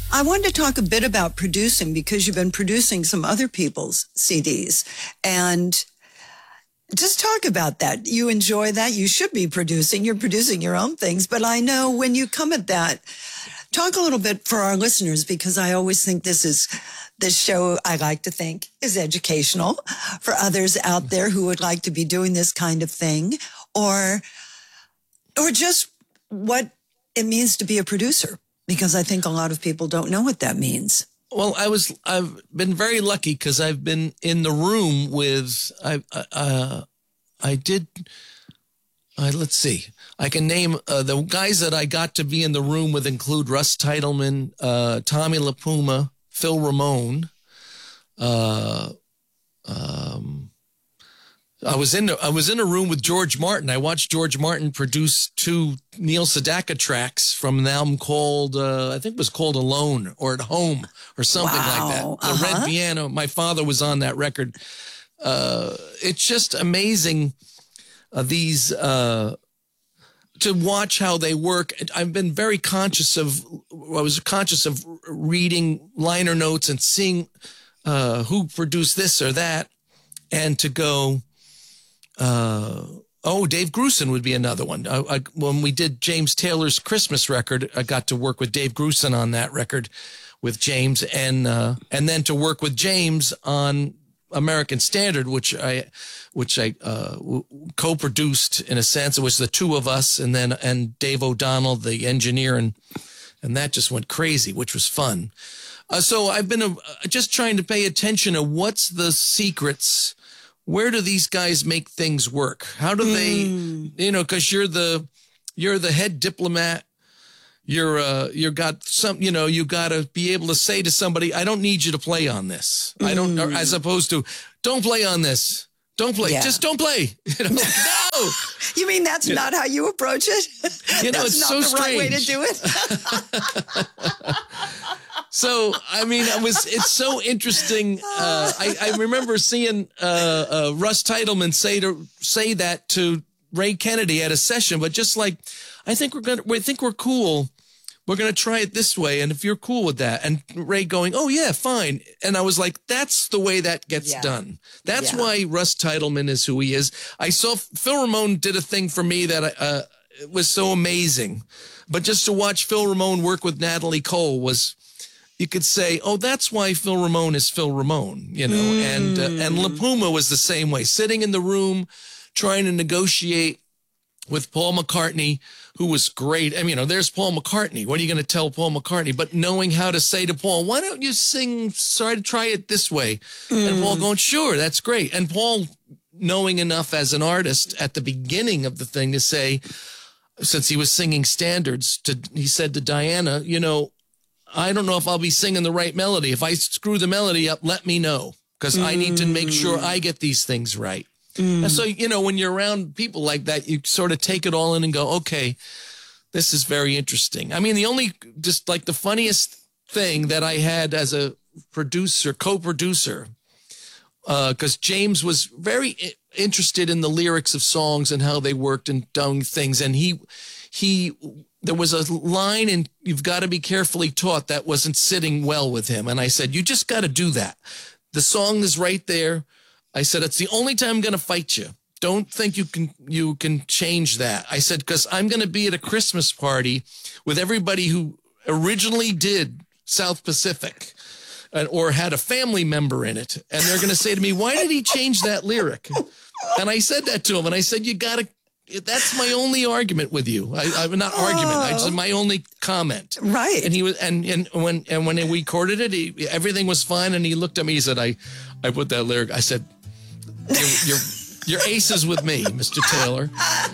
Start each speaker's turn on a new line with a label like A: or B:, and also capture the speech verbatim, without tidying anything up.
A: I wanted to talk a bit about producing because you've been producing some other people's C Ds. And just talk about that. You enjoy that. You should be producing. You're producing your own things. But I know when you come at that, talk a little bit for our listeners, because I always think this is, this show, I like to think, is educational for others out there who would like to be doing this kind of thing, or, or just what it means to be a producer, because I think a lot of people don't know what that means.
B: Well, I was, I've been very lucky because I've been in the room with, I, uh, I did, uh, let's see, I can name uh, the guys that I got to be in the room with include Russ Titelman, uh, Tommy LaPuma, Phil Ramone. Uh, um, I was in, I was in a room with George Martin. I watched George Martin produce two Neil Sedaka tracks from an album called, uh, I think it was called Alone or At Home or something
A: Wow.
B: like that.
A: Uh-huh.
B: The Red Piano. My father was on that record. Uh, it's just amazing, uh, these, uh, to watch how they work. I've been very conscious of, I was conscious of reading liner notes and seeing, uh, who produced this or that, and to go, uh, oh, Dave Grusin would be another one. I, I, when we did James Taylor's Christmas record, I got to work with Dave Grusin on that record with James, and, uh, and then to work with James on American Standard, which I, which I, uh, co-produced in a sense. It was the two of us, and then, and Dave O'Donnell, the engineer, and, and that just went crazy, which was fun. Uh, so I've been uh, just trying to pay attention to what's the secrets. Where do these guys make things work? How do they, mm. you know, cause you're the, you're the head diplomat. You're, uh, you got some, you know, you got to be able to say to somebody, I don't need you to play on this. Mm. I don't, or as opposed to, don't play on this. Don't play. Yeah. Just don't play. You know, no.
A: You mean that's yeah. not how you approach it?
B: You know,
A: that's
B: it's
A: not
B: so
A: the
B: strange.
A: right way to do it.
B: So, I mean, I was, it's so interesting. Uh, I, I remember seeing, uh, uh, Russ Titelman say to, say that to Ray Kennedy at a session, but just like, I think we're going to, we think we're cool. We're going to try it this way. And if you're cool with that, and Ray going, oh yeah, fine. And I was like, that's the way that gets yeah. done. That's yeah. why Russ Titelman is who he is. I saw Phil Ramone did a thing for me that, uh, was so amazing, but just to watch Phil Ramone work with Natalie Cole was, you could say, oh, that's why Phil Ramone is Phil Ramone, you know, mm. and, uh, and LaPuma was the same way, sitting in the room, trying to negotiate with Paul McCartney, who was great. I mean, you know, there's Paul McCartney. What are you going to tell Paul McCartney? But knowing how to say to Paul, why don't you sing, try to try it this way? Mm. And Paul going, sure, that's great. And Paul knowing enough as an artist at the beginning of the thing to say, since he was singing standards, to he said to Diana, you know, I don't know if I'll be singing the right melody. If I screw the melody up, let me know, because mm. I need to make sure I get these things right. Mm. And so, you know, when you're around people like that, you sort of take it all in and go, okay, this is very interesting. I mean, the only, just like the funniest thing that I had as a producer, co-producer, because uh, James was very I- interested in the lyrics of songs and how they worked and doing things. And he, he, there was a line in You've Got to Be Carefully Taught that wasn't sitting well with him. And I said, you just got to do that. The song is right there. I said, it's the only time I'm going to fight you. Don't think you can, you can change that. I said, because I'm going to be at a Christmas party with everybody who originally did South Pacific and, or had a family member in it. And they're going to say to me, why did he change that lyric? And I said that to him. And I said, you got to, that's my only argument with you. I, I not argument. I just, my only comment.
A: Right.
B: And he was, and, and when, and when we recorded it, he, everything was fine. And he looked at me, he said, I, I put that lyric. I said, Your, your, your ace is with me, Mister Taylor.